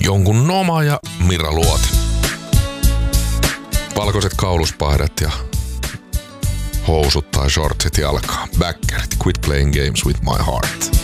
jonkun Noma ja Mira Luoti. Valkoiset kauluspaidat ja housut tai shortsit jalkaa. Backerit, quit playing games with my heart.